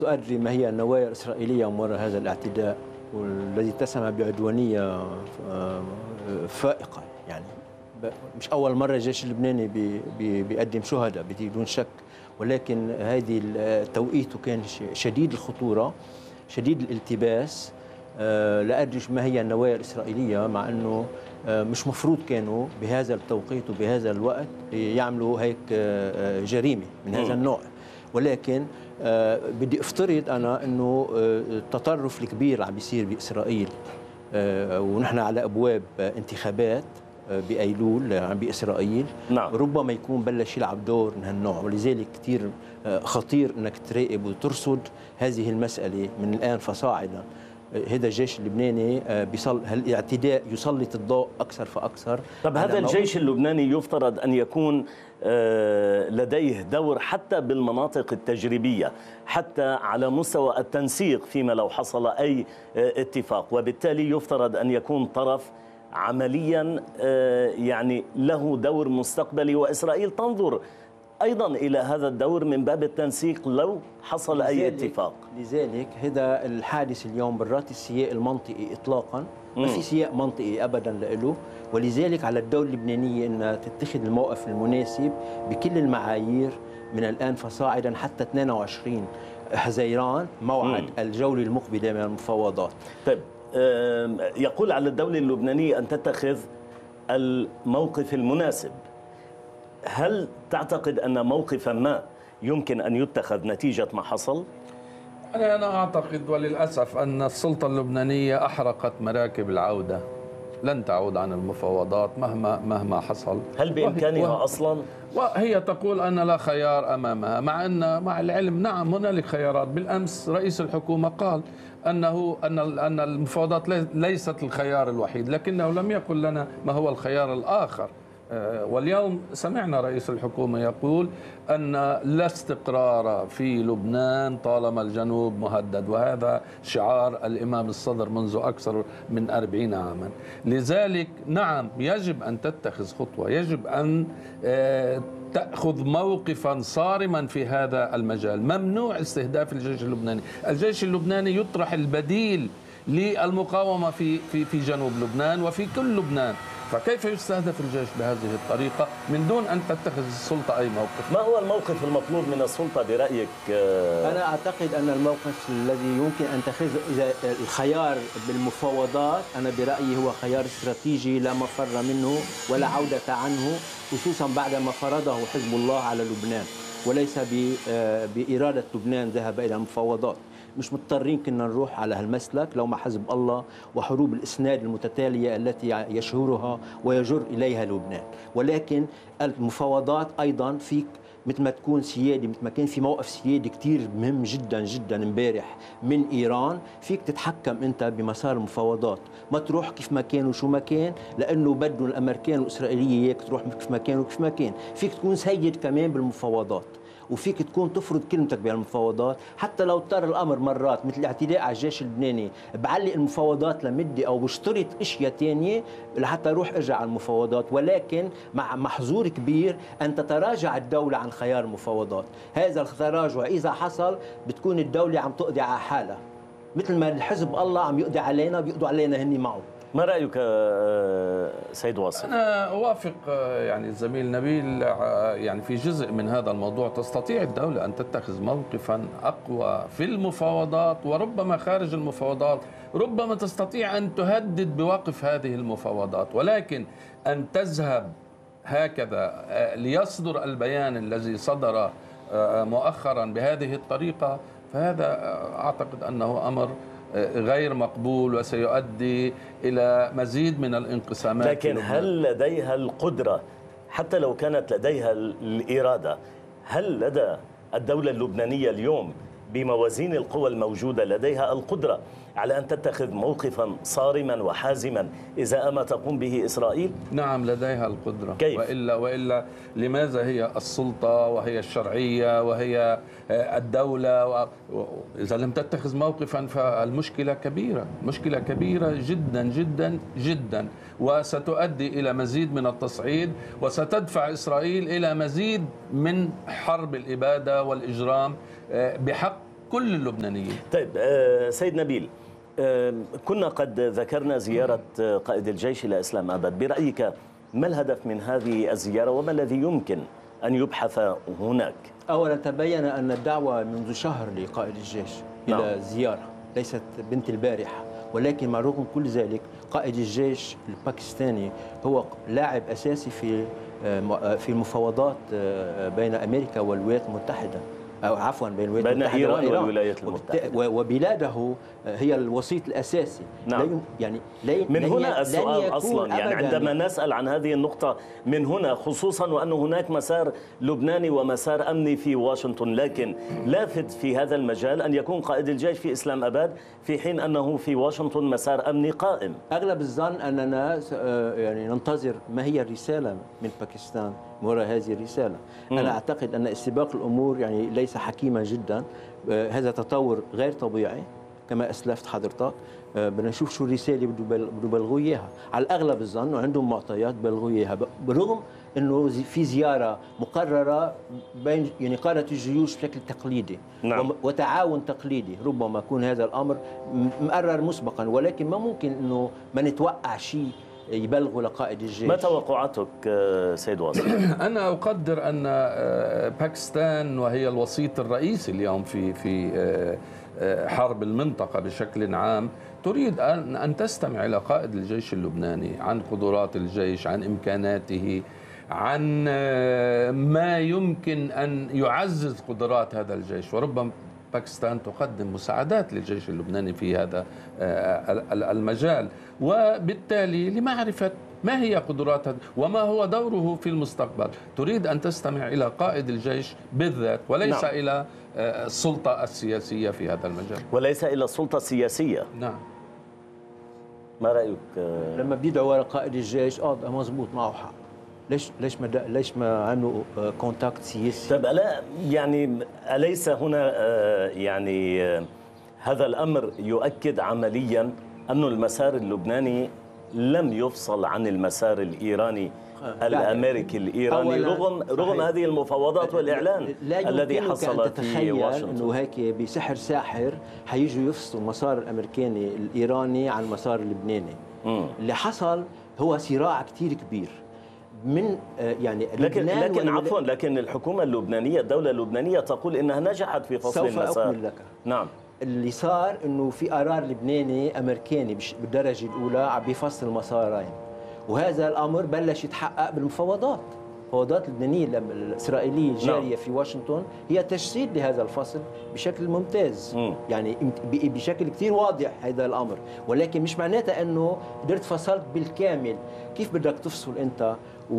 تؤري ما هي النوايا الإسرائيلية وراء هذا الاعتداء والذي اتسم بعدوانية فائقة. يعني مش أول مرة الجيش اللبناني بيقدم شهداء بدون شك، ولكن هذه توقيته كان شديد الخطورة، شديد الالتباس. لا أدري ما هي النوايا الإسرائيلية، مع أنه مش مفروض كانوا بهذا التوقيت وبهذا الوقت يعملوا هيك جريمة من هذا النوع. ولكن بدي افترض أنا أنه التطرف الكبير عم بيصير بإسرائيل، ونحن على أبواب انتخابات بأيلول بإسرائيل، نعم. ربما يكون بلش يلعب دور من هالنوع، ولذلك كثير خطير أنك تراقب وترصد هذه المسألة من الآن فصاعدا. هذا الجيش اللبناني هالاعتداء يسلط الضوء أكثر فأكثر. طب هذا الجيش اللبناني يفترض أن يكون لديه دور حتى بالمناطق التجريبية، حتى على مستوى التنسيق فيما لو حصل أي اتفاق، وبالتالي يفترض أن يكون طرف عمليا يعني له دور مستقبلي، وإسرائيل تنظر أيضا إلى هذا الدور من باب التنسيق لو حصل أي اتفاق. لذلك هذا الحادث اليوم برات السياق المنطقي إطلاقا، ما في سياق منطقي أبدا له، ولذلك على الدولة اللبنانية أنها تتخذ الموقف المناسب بكل المعايير من الآن فصاعدا حتى 22 حزيران موعد الجولة المقبلة من المفاوضات. طيب يقول على الدولة اللبنانية أن تتخذ الموقف المناسب. هل تعتقد أن موقفا ما يمكن أن يتخذ نتيجة ما حصل؟ أنا أعتقد وللأسف أن السلطة اللبنانية أحرقت مراكب العودة، لن تعود عن المفاوضات مهما حصل. هل بإمكانها أصلا؟ وهي تقول أن لا خيار أمامها، مع العلم نعم هنالك خيارات. بالأمس رئيس الحكومة قال أن المفاوضات ليست الخيار الوحيد، لكنه لم يقل لنا ما هو الخيار الآخر. واليوم سمعنا رئيس الحكومة يقول أن لا استقرار في لبنان طالما الجنوب مهدد، وهذا شعار الإمام الصدر منذ أكثر من 40 عاما. لذلك نعم يجب أن تتخذ خطوة، يجب أن تأخذ موقفا صارما في هذا المجال. ممنوع استهداف الجيش اللبناني. الجيش اللبناني يطرح البديل للمقاومة في جنوب لبنان وفي كل لبنان، فكيف يستهدف الجيش بهذه الطريقة من دون أن تتخذ السلطة أي موقف؟ ما هو الموقف المطلوب من السلطة برأيك؟ أنا أعتقد أن الموقف الذي يمكن أن تتخذه إذا الخيار بالمفاوضات، أنا برأيي هو خيار استراتيجي لا مفر منه ولا عودة عنه، خصوصا بعد ما فرضه حزب الله على لبنان، وليس بإرادة لبنان ذهب إلى المفاوضات. مش مضطرين كنا نروح على هالمسلك لو ما حزب الله وحروب الإسناد المتتالية التي يشهرها ويجر إليها لبنان. ولكن المفاوضات أيضا فيك مثل ما تكون سيادي، مثل ما كان في موقف سيادي كتير مهم جدا جدا امبارح من إيران، فيك تتحكم أنت بمسار المفاوضات، ما تروح كيف ما كان وشو ما كان، لأنه بدهم الأمريكان والإسرائيلية إياك تروح كيف ما كان وكيف ما كان. فيك تكون سيد كمان بالمفاوضات، وفيك تكون تفرض كلمتك بهالمفاوضات، حتى لو اضطر الامر مرات مثل الاعتداء على الجيش اللبناني بعلق المفاوضات لمده او بشترط اشياء ثانيه لحتى اروح ارجع على المفاوضات، ولكن مع محظور كبير ان تتراجع الدوله عن خيار المفاوضات. هذا التراجع اذا حصل بتكون الدوله عم تقضي على حالها، مثل ما الحزب الله عم يقضي علينا بيقضوا علينا هني معه. ما رأيك سيد واصف؟ أنا أوافق يعني الزميل نبيل يعني في جزء من هذا الموضوع. تستطيع الدولة أن تتخذ موقفا أقوى في المفاوضات وربما خارج المفاوضات، ربما تستطيع أن تهدد بوقف هذه المفاوضات، ولكن أن تذهب هكذا ليصدر البيان الذي صدر مؤخرا بهذه الطريقة، فهذا أعتقد أنه أمر غير مقبول وسيؤدي إلى مزيد من الانقسامات. لكن هل لديها القدرة، حتى لو كانت لديها الإرادة، هل لدى الدولة اللبنانية اليوم بموازين القوى الموجودة لديها القدرة على أن تتخذ موقفا صارما وحازما إزاء ما تقوم به إسرائيل؟ نعم لديها القدرة. كيف؟ وإلا لماذا هي السلطة وهي الشرعية وهي الدولة إذا لم تتخذ موقفا فالمشكلة كبيرة، مشكلة كبيرة جدا جدا جدا، وستؤدي إلى مزيد من التصعيد وستدفع إسرائيل إلى مزيد من حرب الإبادة والإجرام بحق كل اللبنانيين. طيب سيد نبيل، كنا قد ذكرنا زيارة قائد الجيش إلى إسلام آباد، برأيك ما الهدف من هذه الزيارة وما الذي يمكن أن يبحث هناك؟ أولا تبين أن الدعوة منذ شهر لقائد الجيش إلى زيارة ليست بنت البارحة، ولكن مع رغم كل ذلك قائد الجيش الباكستاني هو لاعب أساسي في المفاوضات بين أمريكا والولايات المتحدة، أو عفوا بين الولايات المتحدة إيران والولايات المتحدة، وبلاده هي الوسيط الأساسي. نعم. من هنا السؤال أصلا، يعني عندما نسأل عن هذه النقطة من هنا، خصوصا وأن هناك مسار لبناني ومسار أمني في واشنطن، لكن لافت في هذا المجال أن يكون قائد الجيش في إسلام آباد في حين أنه في واشنطن مسار أمني قائم. أغلب الظن أننا يعني ننتظر ما هي الرسالة من باكستان وراء هذه الرسالة. أنا أعتقد أن استباق الأمور يعني ليس حكيما جدا، هذا تطور غير طبيعي كما أسلفت حضرتك. بدنا نشوف شو الرسالة بده يبلغوا إياها. على الأغلب الظن وعندهم معطيات بلغوا إياها، برغم أنه في زيارة مقررة بين يعني قادة الجيوش بشكل تقليدي. نعم. وتعاون تقليدي، ربما يكون هذا الأمر مقرر مسبقا، ولكن ما ممكن أنه ما نتوقع شيء يبلغوا لقائد الجيش. ما توقعاتك سيد واصل؟ أنا أقدر أن باكستان، وهي الوسيط الرئيسي اليوم في حرب المنطقة بشكل عام، تريد أن تستمع إلى قائد الجيش اللبناني عن قدرات الجيش، عن إمكاناته، عن ما يمكن أن يعزز قدرات هذا الجيش. وربما باكستان تقدم مساعدات للجيش اللبناني في هذا المجال، وبالتالي لمعرفة ما هي قدرات وما هو دوره في المستقبل تريد أن تستمع إلى قائد الجيش بالذات، وليس نعم. إلى السلطة السياسية في هذا المجال، وليس إلى السلطة السياسية. نعم. ما رأيك؟ لما بيدعوا وراء قائد الجيش ده مزبوط، معه حق. ليش ما عملوا كونتاكت سياسي؟ طيب لا يعني أليس هنا يعني هذا الأمر يؤكد عمليا أن المسار اللبناني لم يفصل عن المسار الإيراني الأمريكي الإيراني رغم هذه المفاوضات والإعلان الذي حصل في واشنطن؟ أنه هيك بسحر ساحر حيجوا يفصلوا المسار الأمريكاني الإيراني عن المسار اللبناني. اللي حصل هو صراع كتير كبير من يعني لكن عفوا، لكن الحكومة اللبنانية، الدولة اللبنانية تقول إنها نجحت في فصل المسار. سوف أكمل لك. نعم. اللي صار إنه في قرار لبناني أمريكاني بالدرجة الأولى عم بيفصل المسارين، وهذا الأمر بلش يتحقق بالمفاوضات. المفاوضات اللبنانية الإسرائيلية الجارية في واشنطن هي تجسيد لهذا الفصل بشكل ممتاز. يعني بشكل كثير واضح هذا الأمر، ولكن مش معناتها أنه قدرت فصلت بالكامل. كيف بدك تفصل أنت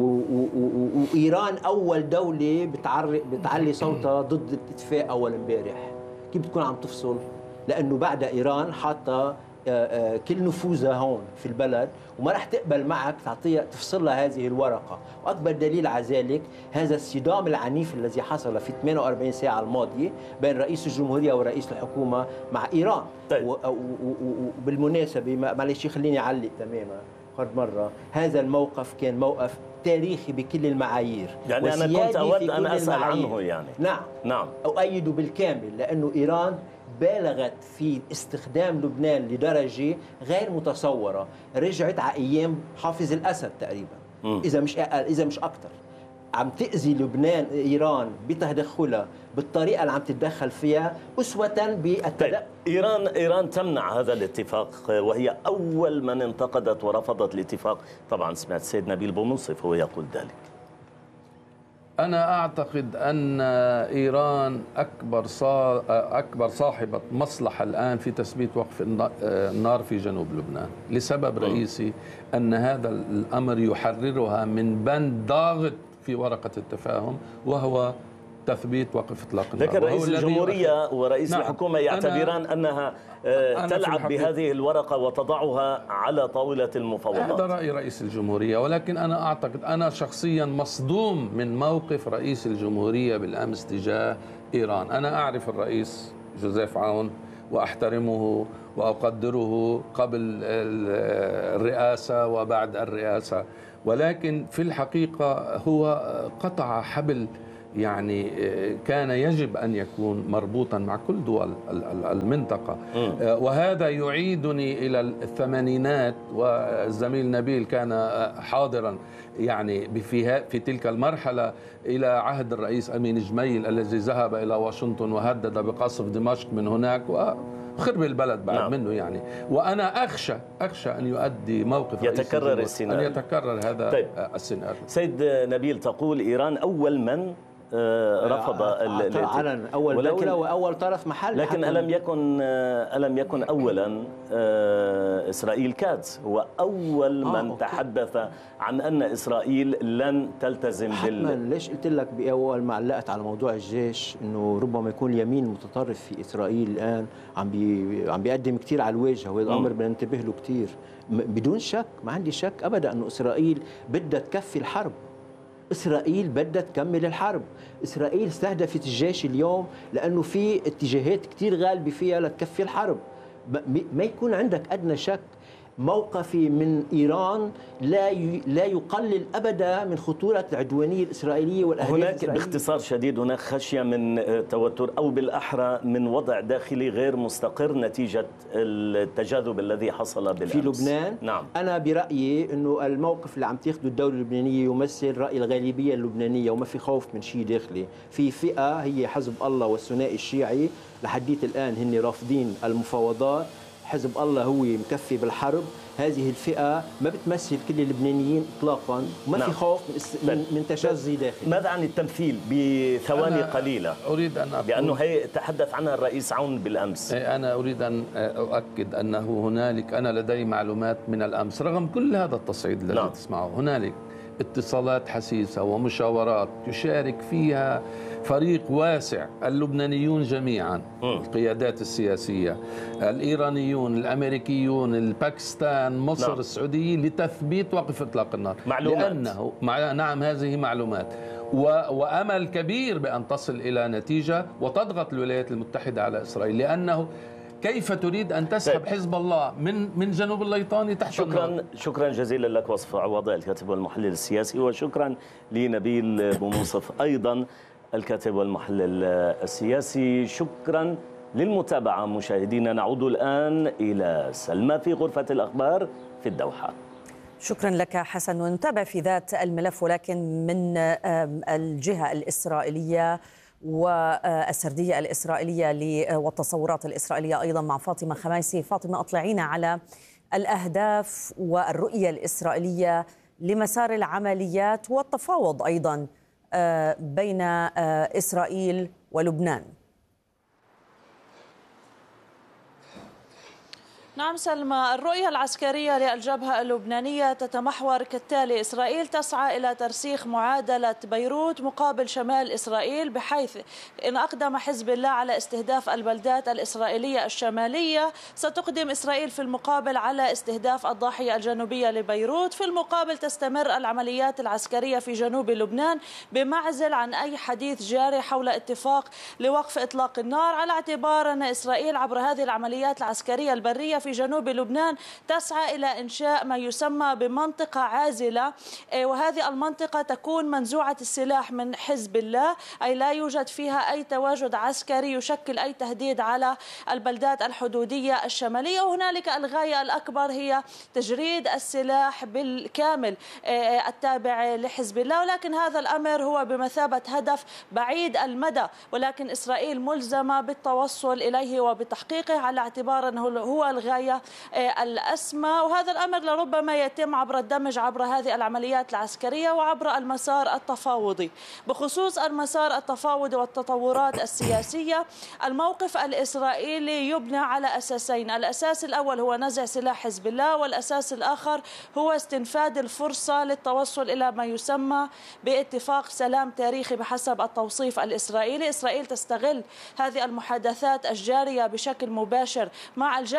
وإيران أول دولة بتعلي صوتها ضد الاتفاق أول امبارح؟ كيف بتكون عم تفصل؟ لأنه بعد إيران حاطة كل نفوذها هون في البلد، وما رح تقبل معك تعطيها تفصل لها هذه الورقة. وأكبر دليل على ذلك هذا الصدام العنيف الذي حصل في 48 ساعة الماضية بين رئيس الجمهورية ورئيس الحكومة مع إيران. طيب. وبالمناسبة معلش خليني أعلق تماما مرة، هذا الموقف كان موقف تاريخي بكل المعايير. يعني أنا كنت أود أن أسأل عنه يعني. نعم. أؤيده بالكامل، لأنه إيران بالغت في استخدام لبنان لدرجة غير متصورة، رجعت على أيام حافظ الأسد تقريبا، إذا مش أقل إذا مش أكثر. عم تأذي لبنان إيران بتدخلها بالطريقة اللي عم تتدخل فيها أسوة بالتدخل. إيران تمنع هذا الاتفاق، وهي أول من انتقدت ورفضت الاتفاق. طبعا سمعت السيد نبيل بومنصف هو يقول ذلك. أنا أعتقد أن إيران أكبر صاحبة مصلحة الآن في تثبيت وقف النار في جنوب لبنان، لسبب رئيسي أن هذا الأمر يحررها من بند ضاغط في ورقة التفاهم، وهو تثبيت وقف إطلاق النار. لكن رئيس الجمهورية ورئيس الحكومة يعتبران أنها تلعب بهذه الورقة وتضعها على طاولة المفاوضات. هذا رأي رئيس الجمهورية، ولكن أنا أعتقد أنا شخصيا مصدوم من موقف رئيس الجمهورية بالأمس تجاه إيران. أنا أعرف الرئيس جوزيف عون وأحترمه وأقدره قبل الرئاسة وبعد الرئاسة، ولكن في الحقيقة هو قطع حبل يعني كان يجب أن يكون مربوطا مع كل دول المنطقة. وهذا يعيدني إلى الثمانينات، والزميل نبيل كان حاضرا يعني في تلك المرحلة، إلى عهد الرئيس أمين جميل الذي ذهب إلى واشنطن وهدد بقصف دمشق من هناك وخرب البلد بعد منه يعني. وأنا أخشى أن يؤدي موقف يتكرر السيناريو، أن يتكرر هذا طيب. السيناريو. سيد نبيل، تقول إيران أول من رفض علن أول دولة وأول طرف محل، لكن ألم يكن أولا إسرائيل كاتز هو أول من تحدث عن أن إسرائيل لن تلتزم ليش قلت لك بأول ما علقت على موضوع الجيش إنه ربما يكون اليمين المتطرف في إسرائيل الآن عم بيقدم كثير على الواجهة، وهذا الأمر بننتبه له كثير بدون شك. ما عندي شك أبدا أنه إسرائيل بدها تكفي الحرب، إسرائيل بدها تكمل الحرب. إسرائيل استهدفت الجيش اليوم لأنه في اتجاهات كتير غالبة فيها لتكفي الحرب. ما يكون عندك أدنى شك موقفي من إيران لا يقلل أبدا من خطورة العدوانية الإسرائيلية والأهداف هناك باختصار شديد هناك خشية من توتر، أو بالأحرى من وضع داخلي غير مستقر نتيجة التجاذب الذي حصل بالأمس في لبنان. نعم. أنا برأيي أنه الموقف اللي عم تاخده الدولة اللبنانية يمثل رأي الغالبية اللبنانية، وما في خوف من شيء داخلي. في فئة هي حزب الله والثنائي الشيعي لحديت الآن هن رافضين المفاوضات. حزب الله هو مكفي بالحرب. هذه الفئة ما بتمثل كل اللبنانيين إطلاقا، وما في خوف من تشظي داخلي. ماذا عن التمثيل بثواني قليلة؟ أريد أن أقول، لأنه هي تحدث عنها الرئيس عون بالأمس. أنا أريد أن أؤكد أنه هنالك، أنا لدي معلومات من الأمس رغم كل هذا التصعيد الذي تسمعه، هنالك اتصالات حسيسة ومشاورات يشارك فيها فريق واسع، اللبنانيون جميعا، القيادات السياسية، الإيرانيون، الأمريكيون، الباكستان، مصر، السعودية، لتثبيت وقف إطلاق النار. معلومات. لأنه نعم هذه معلومات وأمل كبير بأن تصل إلى نتيجة وتضغط الولايات المتحدة على إسرائيل، لأنه كيف تريد أن تسحب حزب الله من جنوب الليطاني تحت النار؟ شكرا جزيلا لك وصف عوضة الكاتب والمحلل السياسي، وشكرا لنبيل بومنصف أيضا الكاتب والمحلل السياسي. شكرا للمتابعة مشاهدينا. نعود الآن إلى سلمى في غرفة الأخبار في الدوحة. شكرا لك حسن، ونتابع في ذات الملف ولكن من الجهة الإسرائيلية والسردية الإسرائيلية والتصورات الإسرائيلية أيضا مع فاطمة خميسي. فاطمة، أطلعينا على الأهداف والرؤية الإسرائيلية لمسار العمليات والتفاوض أيضا بين إسرائيل ولبنان. نعم سلمى، الرؤية العسكرية للجبهة اللبنانية تتمحور كالتالي: إسرائيل تسعى إلى ترسيخ معادلة بيروت مقابل شمال إسرائيل، بحيث إن أقدم حزب الله على استهداف البلدات الإسرائيلية الشمالية، ستقدم إسرائيل في المقابل على استهداف الضاحية الجنوبية لبيروت. في المقابل تستمر العمليات العسكرية في جنوب لبنان بمعزل عن أي حديث جاري حول اتفاق لوقف إطلاق النار، على اعتبار أن إسرائيل عبر هذه العمليات العسكرية البرية في جنوب لبنان تسعى إلى إنشاء ما يسمى بمنطقة عازلة، وهذه المنطقة تكون منزوعة السلاح من حزب الله، أي لا يوجد فيها أي تواجد عسكري يشكل أي تهديد على البلدات الحدودية الشمالية. وهنالك الغاية الأكبر هي تجريد السلاح بالكامل التابع لحزب الله، ولكن هذا الأمر هو بمثابة هدف بعيد المدى، ولكن إسرائيل ملزمة بالتوصل إليه وبتحقيقه على اعتبار أنه هو الغاية الأسمى. وهذا الأمر لربما يتم عبر الدمج عبر هذه العمليات العسكرية وعبر المسار التفاوضي. بخصوص المسار التفاوضي والتطورات السياسية، الموقف الإسرائيلي يبنى على أساسين: الأساس الأول هو نزع سلاح حزب الله، والأساس الآخر هو استنفاد الفرصة للتوصل إلى ما يسمى باتفاق سلام تاريخي بحسب التوصيف الإسرائيلي. إسرائيل تستغل هذه المحادثات الجارية بشكل مباشر مع الجانب اللبناني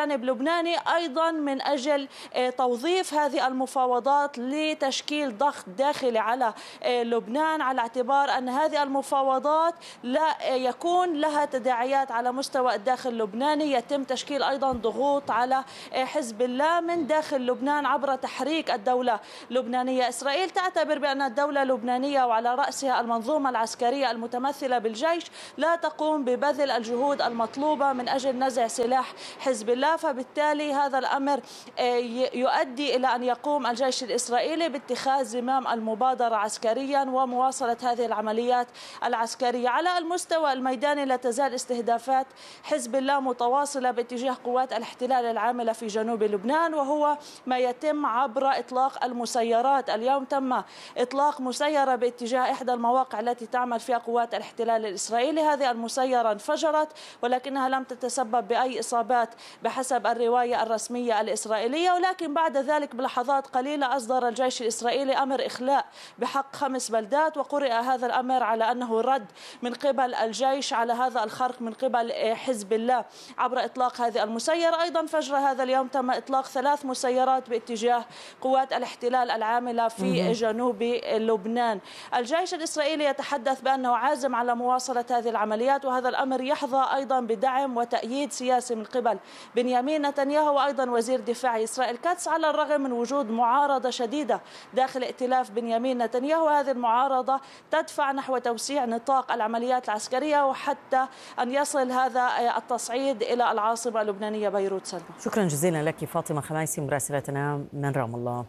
اللبناني أيضا من أجل توظيف هذه المفاوضات لتشكيل ضغط داخلي على لبنان، على اعتبار أن هذه المفاوضات لا يكون لها تداعيات على مستوى الداخل اللبناني. يتم تشكيل أيضا ضغوط على حزب الله من داخل لبنان عبر تحريك الدولة اللبنانية. إسرائيل تعتبر بأن الدولة اللبنانية وعلى رأسها المنظومة العسكرية المتمثلة بالجيش لا تقوم ببذل الجهود المطلوبة من أجل نزع سلاح حزب الله، فبالتالي هذا الأمر يؤدي إلى أن يقوم الجيش الإسرائيلي باتخاذ زمام المبادرة عسكريا ومواصلة هذه العمليات العسكرية. على المستوى الميداني لا تزال استهدافات حزب الله متواصلة باتجاه قوات الاحتلال العاملة في جنوب لبنان، وهو ما يتم عبر إطلاق المسيرات. اليوم تم إطلاق مسيرة باتجاه إحدى المواقع التي تعمل فيها قوات الاحتلال الإسرائيلي. هذه المسيرة انفجرت ولكنها لم تتسبب بأي إصابات بحسب الرواية الرسمية الإسرائيلية، ولكن بعد ذلك بلحظات قليلة أصدر الجيش الإسرائيلي أمر إخلاء بحق 5 بلدات، وقرئ هذا الأمر على أنه رد من قبل الجيش على هذا الخرق من قبل حزب الله عبر إطلاق هذه المسيرة. أيضا فجر هذا اليوم تم إطلاق 3 مسيرات باتجاه قوات الاحتلال العاملة في جنوب لبنان. الجيش الإسرائيلي يتحدث بأنه عازم على مواصلة هذه العمليات، وهذا الأمر يحظى أيضا بدعم وتأييد سياسي من قبل بنيامين نتنياهو وأيضا وزير دفاع إسرائيل كاتس، على الرغم من وجود معارضة شديدة داخل ائتلاف بنيامين نتنياهو. هذه المعارضة تدفع نحو توسيع نطاق العمليات العسكرية وحتى أن يصل هذا التصعيد إلى العاصمة اللبنانية بيروت. سلمى، شكرا جزيلا لك فاطمة خمايسي مراسلتنا من رام الله.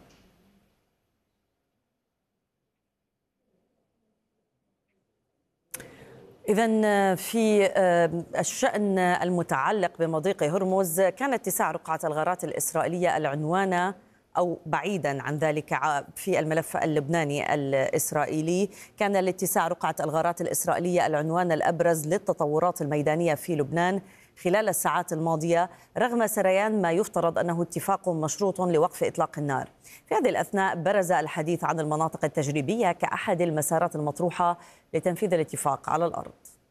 إذن في الشأن المتعلق بمضيق هرمز، كان اتساع رقعة الغارات الإسرائيلية العنوان أو بعيدا عن ذلك في الملف اللبناني الإسرائيلي، كان الاتساع رقعة الغارات الإسرائيلية العنوان الأبرز للتطورات الميدانية في لبنان خلال الساعات الماضية، رغم سريان ما يفترض أنه اتفاق مشروط لوقف إطلاق النار. في هذه الأثناء برز الحديث عن المناطق التجريبية كأحد المسارات المطروحة لتنفيذ الاتفاق على الأرض.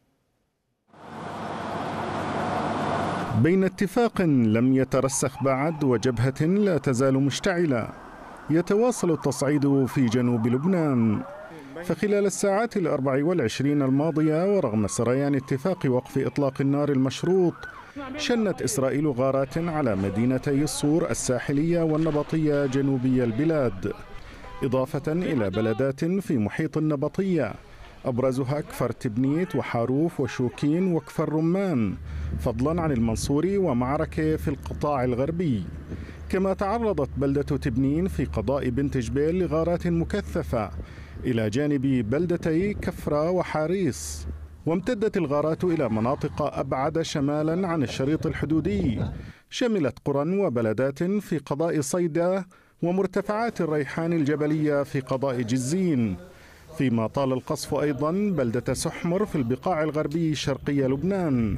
بين اتفاق لم يترسخ بعد وجبهة لا تزال مشتعلة، يتواصل التصعيد في جنوب لبنان. فخلال الساعات 24 الماضية ورغم سريان اتفاق وقف إطلاق النار المشروط، شنت إسرائيل غارات على مدينتي الصور الساحلية والنبطية جنوبي البلاد، إضافة إلى بلدات في محيط النبطية أبرزها كفر تبنيت وحاروف وشوكين وكفر رمان، فضلا عن المنصوري ومعركة في القطاع الغربي. كما تعرضت بلدة تبنين في قضاء بنت جبيل لغارات مكثفة إلى جانب بلدتي كفرة وحاريس. وامتدت الغارات إلى مناطق أبعد شمالا عن الشريط الحدودي، شملت قرى وبلدات في قضاء صيدا ومرتفعات الريحان الجبلية في قضاء جزين، فيما طال القصف أيضا بلدة سحمر في البقاع الغربي شرقي لبنان.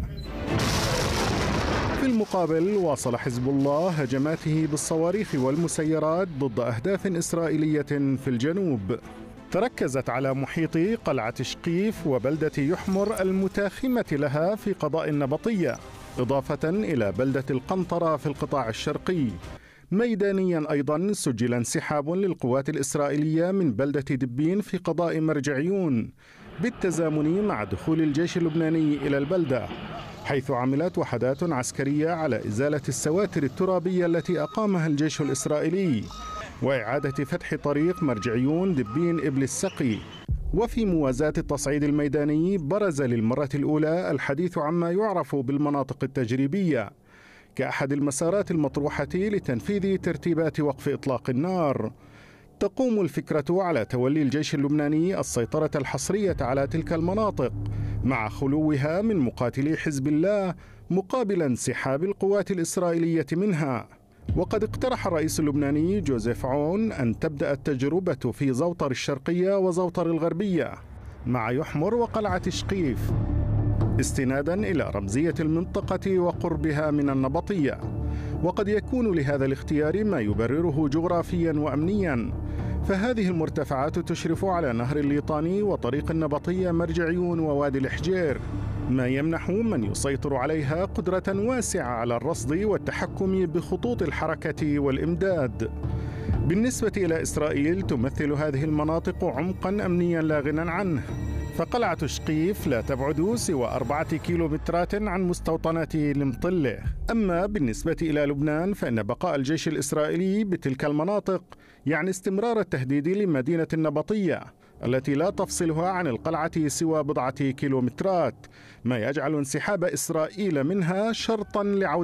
في المقابل واصل حزب الله هجماته بالصواريخ والمسيرات ضد أهداف إسرائيلية في الجنوب، تركزت على محيط قلعة شقيف وبلدة يحمر المتاخمة لها في قضاء النبطية، إضافة إلى بلدة القنطرة في القطاع الشرقي. ميدانيا أيضا سجل انسحاب للقوات الإسرائيلية من بلدة دبين في قضاء مرجعيون بالتزامن مع دخول الجيش اللبناني إلى البلدة، حيث عملت وحدات عسكرية على إزالة السواتر الترابية التي أقامها الجيش الإسرائيلي وإعادة فتح طريق مرجعيون دبين إبل السقي. وفي موازاة التصعيد الميداني برز للمرة الأولى الحديث عما يعرف بالمناطق التجريبية كأحد المسارات المطروحة لتنفيذ ترتيبات وقف إطلاق النار. تقوم الفكرة على تولي الجيش اللبناني السيطرة الحصرية على تلك المناطق مع خلوها من مقاتلي حزب الله مقابل انسحاب القوات الإسرائيلية منها. وقد اقترح الرئيس اللبناني جوزيف عون أن تبدأ التجربة في زوطر الشرقية وزوطر الغربية مع يحمر وقلعة شقيف، استنادا إلى رمزية المنطقة وقربها من النبطية. وقد يكون لهذا الاختيار ما يبرره جغرافيا وأمنيا، فهذه المرتفعات تشرف على نهر الليطاني وطريق النبطية مرجعيون ووادي الحجير، ما يمنح من يسيطر عليها قدرة واسعة على الرصد والتحكم بخطوط الحركة والإمداد. بالنسبة إلى إسرائيل تمثل هذه المناطق عمقاً أمنياً لا غنى عنه، فقلعة شقيف لا تبعد سوى 4 كيلومترات عن مستوطنات المطلة. أما بالنسبة إلى لبنان فإن بقاء الجيش الإسرائيلي بتلك المناطق يعني استمرار التهديد لمدينة النبطية التي لا تفصلها عن القلعة سوى 10 كيلومترات، ما يجعل انسحاب إسرائيل منها شرطاً لعودة